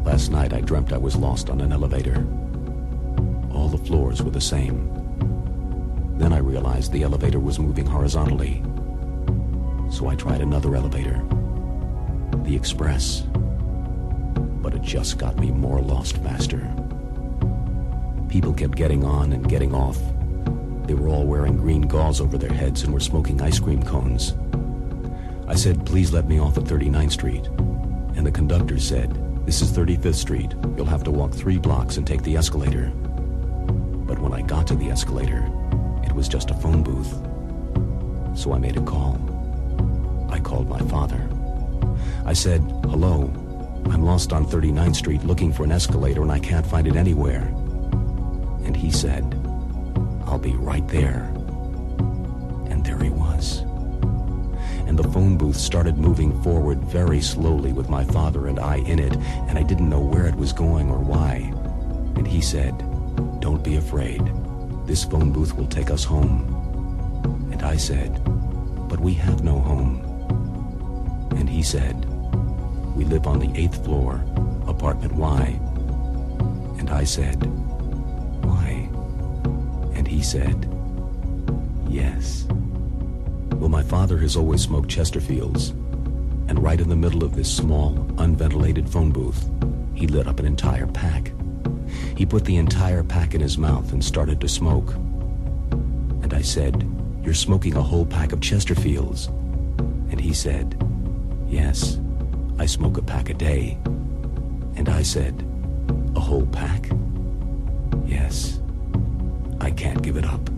Last night I dreamt I was lost on an elevator. All the floors were the same. Then I realized the elevator was moving horizontally. So I tried another elevator, the express. But it just got me more lost faster. People kept getting on and getting off. They were all wearing green gauze over their heads and were smoking ice cream cones. I said, please let me off at 39th Street. And the conductor said, this is 35th Street. You'll have to walk 3 blocks and take the escalator. But when I got to the escalator, it was just a phone booth. So I made a call. I called my father. I said, hello, I'm lost on 39th Street looking for an escalator and I can't find it anywhere. And he said, I'll be right there. And there he was. And the phone booth started moving forward very slowly with my father and I in it, and I didn't know where it was going or why. And he said, don't be afraid. This phone booth will take us home. And I said, but we have no home. And he said, we live on the 8th floor, apartment Y. And I said, why? And he said, yes. Well, my father has always smoked Chesterfields, and right in the middle of this small, unventilated phone booth, he lit up an entire pack. He put the entire pack in his mouth and started to smoke. And I said, you're smoking a whole pack of Chesterfields. And he said, yes, I smoke a pack a day. And I said, a whole pack? Yes, I can't give it up.